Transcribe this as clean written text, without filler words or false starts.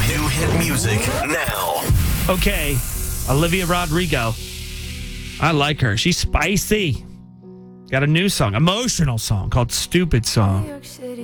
hit music now. Okay, Olivia Rodrigo. I like her. She's spicy. Got a new song, emotional song called Stupid Song.